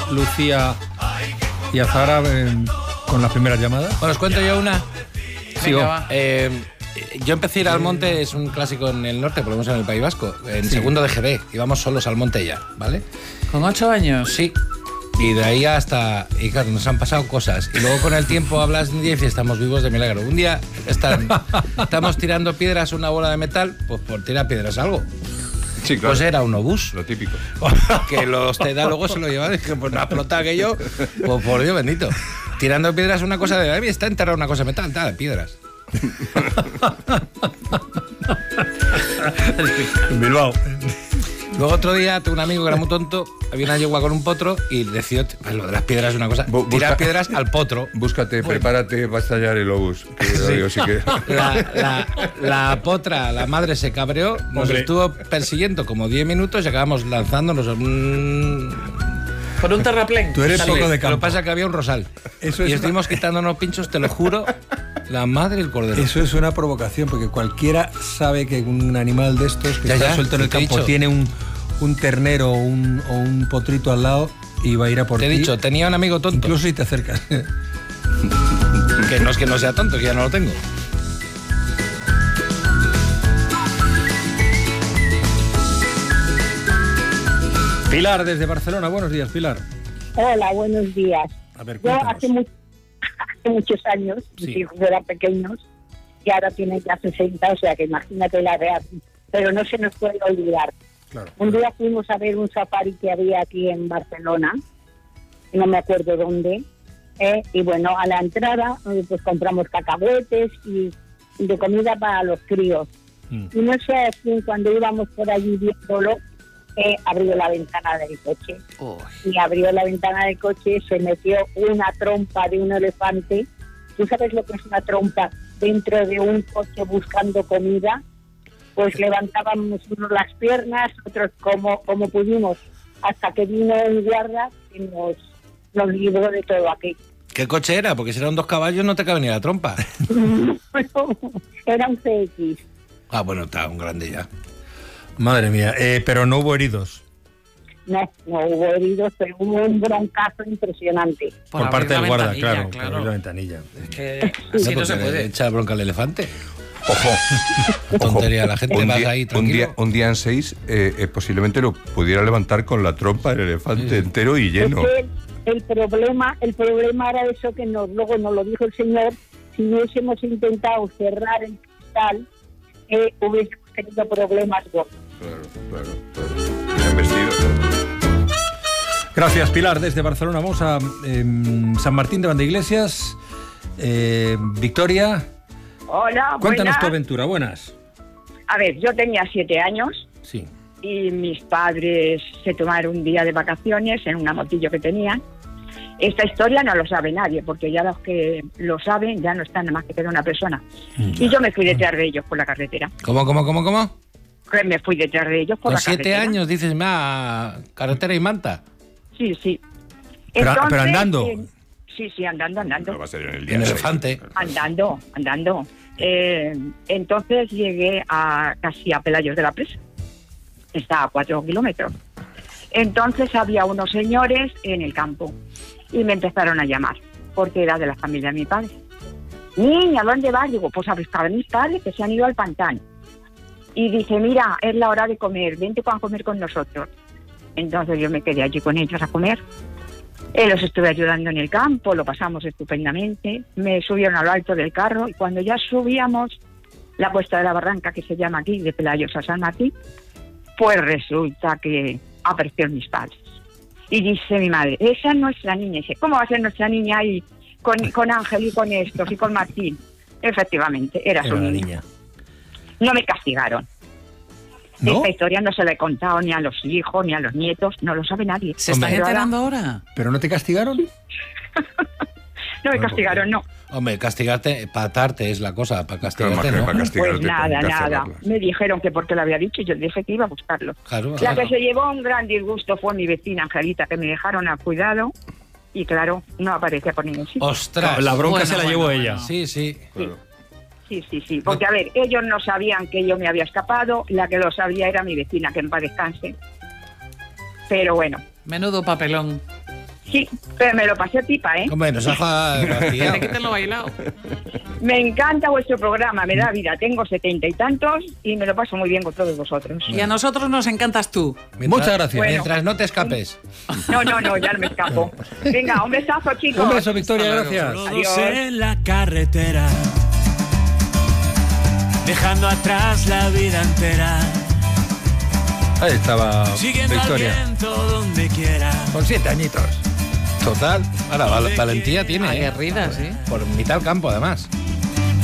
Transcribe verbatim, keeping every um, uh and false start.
Lucía y Azahara eh, con las primeras llamadas. Bueno, os cuento yo una. Sigo. Eh, yo empecé a ir al monte, es un clásico en el norte, por lo menos en el País Vasco, en sí. segundo de G B, íbamos solos al monte ya, ¿vale? ¿Con ocho años? Sí. Y de ahí hasta... Y claro, nos han pasado cosas. Y luego con el tiempo hablas de un día y estamos vivos de milagro. Un día están, estamos tirando piedras a una bola de metal, pues por tirar piedras algo. Sí, claro. Pues era un obús. Lo típico. Que los luego se lo llevaban y dije, pues no ha explotado aquello. Pues por Dios bendito. Tirando piedras una cosa de... Ay, está enterrada una cosa de metal, tal, de piedras. En Bilbao. Luego otro día tuve un amigo que era muy tonto, había una yegua con un potro y decía, lo de las piedras es una cosa, Bu- tirar busca- piedras al potro. Búscate, Bueno. prepárate para estallar el obús. Que lo digo, sí que... La, la, la potra, la madre se cabreó, nos Hombre. estuvo persiguiendo como diez minutos y acabamos lanzándonos. Mm, Por un terraplén. Tú eres sí, poco de Lo que campo. pasa es que había un rosal. Eso y es estuvimos quitándonos pinchos, te lo juro, la madre y el cordero. Eso es una provocación, porque cualquiera sabe que un animal de estos que Ya, está ya, suelto en el te he campo dicho. tiene un, un ternero o un, o un potrito al lado y va a ir a por Te he ti. dicho, tenía un amigo tonto. Incluso si te acercas. Que no es que no sea tonto, que ya no lo tengo. Pilar, desde Barcelona. Buenos días, Pilar. Hola, buenos días. A ver, Yo cuéntanos. hace, mu- hace muchos años, Sí. mis hijos eran pequeños y ahora tienen ya sesenta, o sea que imagínate la edad. Pero no se nos puede olvidar. Claro. Un día fuimos a ver un safari que había aquí en Barcelona, no me acuerdo dónde, eh, y bueno, a la entrada eh, pues compramos cacahuetes y, y de comida para los críos. Mm. Y no sé a quién, cuando íbamos por allí viéndolo, eh, abrió la ventana del coche. Uy. Y abrió la ventana del coche, se metió una trompa de un elefante. ¿Tú sabes lo que es una trompa dentro de un coche buscando comida? Pues levantábamos unos las piernas, otros como, como pudimos, hasta que vino el guarda y nos, nos libró de todo aquello. ¿Qué coche era? Porque si eran dos caballos no te cabe ni la trompa. Era un C X. Ah, bueno, está un grande ya. Madre mía, eh, pero no hubo heridos. No, no hubo heridos, pero hubo un broncazo impresionante. Por, Por parte abrir del la guarda, ventanilla, claro, claro. por abrir la ventanilla. Es que así no se puede. Echa bronca al elefante. Ojo. Qué tontería, la gente un va día, ahí un tranquilo. día, un día en seis eh, eh, posiblemente lo pudiera levantar con la trompa del elefante Sí. entero y lleno. Es que el, el problema el problema era eso que nos luego nos lo dijo el señor. Si hubiésemos intentado cerrar el cristal, eh, hubiésemos tenido problemas gordos. Claro, claro, claro. Bien vestido. Gracias, Pilar, desde Barcelona. Vamos a eh, San Martín de Vandeiglesias. Eh, Victoria, Hola, cuéntanos buenas. tu aventura. Buenas. A ver, yo tenía siete años Sí. y mis padres se tomaron un día de vacaciones en una motillo que tenían. Esta historia no lo sabe nadie, porque ya los que lo saben ya no están, nada más que queda una persona. Y yo me fui detrás de ellos por la carretera. ¿Cómo, cómo, cómo, cómo? Que Me fui detrás de ellos por Con la siete carretera. años dices, ma, carretera y manta. Sí, sí. Pero- pero andando. eh, sí, sí, andando, andando. No va a ser en el En día seis. elefante. Andando, andando. Eh, entonces llegué a casi a Pelayos de la Presa. Está a cuatro kilómetros. Entonces había unos señores en el campo y me empezaron a llamar, porque era de la familia de mi padre. Niña, ¿dónde vas? Digo, pues a buscar a mis padres que se han ido al pantano. Y dice, mira, es la hora de comer, vente a comer con nosotros. Entonces yo me quedé allí con ellos a comer. Eh, los estuve ayudando en el campo, lo pasamos estupendamente. Me subieron a lo alto del carro y cuando ya subíamos la cuesta de la barranca, que se llama aquí, de Pelayos a San Martín, pues resulta que aparecieron mis padres. Y dice mi madre, esa es nuestra niña. Y dice, ¿cómo va a ser nuestra niña ahí con, con Ángel y con estos y con Martín? Efectivamente, era, Era su una niña. niña. No me castigaron. ¿No? Esta historia no se la he contado ni a los hijos, ni a los nietos, no lo sabe nadie. ¿Se están Pero ahora- enterando ahora? ¿Pero no te castigaron? No me castigaron, no. Hombre, castigarte, patarte es la cosa, para castigarte, Claro, ¿no? para castigarte, Pues nada, para nada. encarcelarlas. Me dijeron que porque lo había dicho y yo dije que iba a buscarlo. Claro, La claro. que se llevó un gran disgusto fue mi vecina Angelita, que me dejaron a cuidado y claro, no aparecía por ningún sitio. Ostras. La bronca Bueno, se la bueno, llevó bueno. ella. Sí, sí. Claro. Sí, sí, sí. Porque a ver, ellos no sabían que yo me había escapado, la que lo sabía era mi vecina, que en paz descanse. Pero bueno, Menudo papelón. Sí, pero me lo pasé pipa, ¿eh? Hombre, nos ha jugado. ¿De qué te lo he bailado? Me encanta vuestro programa, me da vida. Tengo setenta y tantos y me lo paso muy bien con todos vosotros. Y a nosotros nos encantas tú. Mientras- Muchas gracias. Bueno. Mientras no te escapes. No, no, no, ya no me escapo. Venga, un besazo, chicos. Un beso, Victoria, Hasta luego. gracias. Adiós. Todos en la carretera, dejando atrás la vida entera, Ahí estaba siguiendo al Victoria. viento donde quiera. Con siete añitos. Total. Ahora, val- valentía tiene, ¿eh? Aguerrida, sí. Por mitad del campo, además.